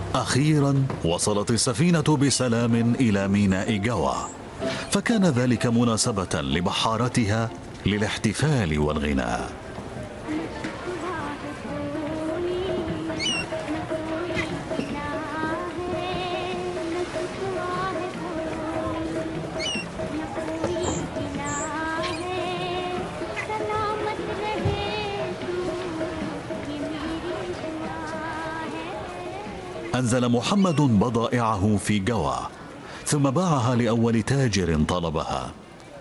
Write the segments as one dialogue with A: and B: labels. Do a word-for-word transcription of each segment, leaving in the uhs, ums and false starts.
A: أخيرا وصلت السفينة بسلام إلى ميناء جوا، فكان ذلك مناسبة لبحارتها للاحتفال والغناء. أنزل محمد بضائعه في جوا، ثم باعها لأول تاجر طلبها،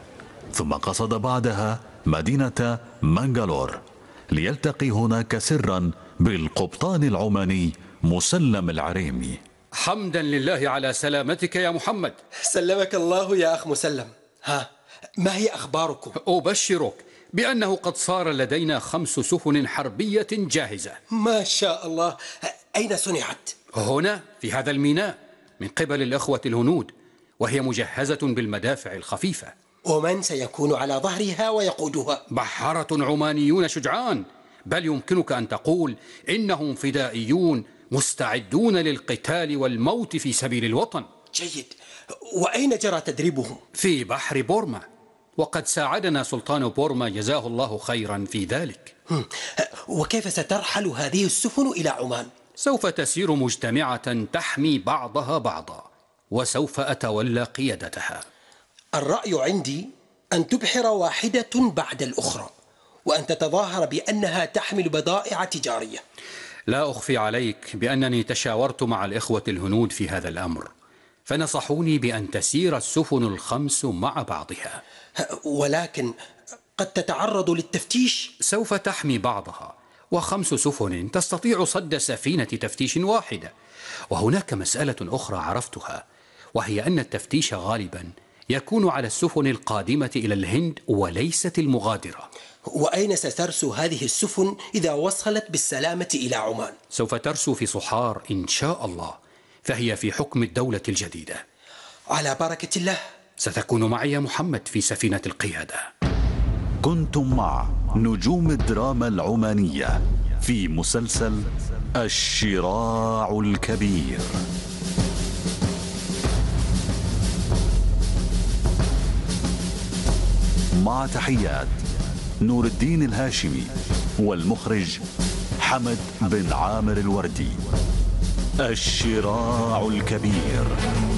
A: ثم قصد بعدها مدينة مانجالور ليلتقي هناك سرا بالقبطان العماني مسلم العريمي.
B: حمدا لله على سلامتك يا محمد.
C: سلمك الله يا أخ مسلم. ها، ما هي أخباركم؟
B: أبشرك بأنه قد صار لدينا خمس سفن حربية جاهزة.
C: ما شاء الله. أين صنعت؟
B: هنا في هذا الميناء من قبل الأخوة الهنود، وهي مجهزة بالمدافع الخفيفة.
C: ومن سيكون على ظهرها ويقودها؟
B: بحارة عمانيون شجعان، بل يمكنك أن تقول إنهم فدائيون مستعدون للقتال والموت في سبيل الوطن.
C: جيد. وأين جرى تدريبهم؟
B: في بحر بورما، وقد ساعدنا سلطان بورما جزاه الله خيرا في ذلك.
C: وكيف سترحل هذه السفن إلى عمان؟
B: سوف تسير مجتمعة تحمي بعضها بعضا، وسوف أتولى قيادتها.
C: الرأي عندي أن تبحر واحدة بعد الأخرى، وأن تتظاهر بأنها تحمل بضائع تجارية.
B: لا أخفي عليك بأنني تشاورت مع الإخوة الهنود في هذا الأمر، فنصحوني بأن تسير السفن الخمس مع بعضها.
C: ولكن قد تتعرض للتفتيش.
B: سوف تحمي بعضها، وخمس سفن تستطيع صد سفينة تفتيش واحدة. وهناك مسألة أخرى عرفتها، وهي أن التفتيش غالبا يكون على السفن القادمة إلى الهند وليست المغادرة.
C: وأين سترسو هذه السفن إذا وصلت بالسلامة إلى عمان؟
B: سوف ترسو في صحار إن شاء الله، فهي في حكم الدولة الجديدة.
C: على بركة الله.
B: ستكون معي يا محمد في سفينة القيادة.
A: كنتم مع نجوم الدراما العمانية في مسلسل الشراع الكبير. مع تحيات نور الدين الهاشمي والمخرج حمد بن عامر الوردي. الشراع الكبير.